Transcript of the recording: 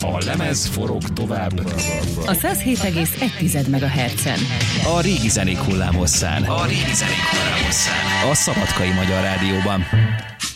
A lemez forog tovább. A 107,1 MHz-en. A régi zenék hullámhosszán. A Szabadkai Magyar Rádióban.